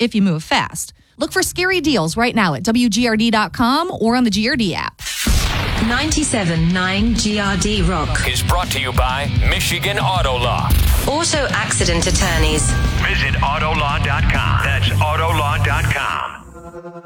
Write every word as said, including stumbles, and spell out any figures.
if you move fast. Look for scary deals right now at W G R D dot com or on the G R D app. ninety-seven point nine G R D Rock is brought to you by Michigan Auto Law. Auto Accident Attorneys. Visit Autolaw dot com. That's Autolaw dot com.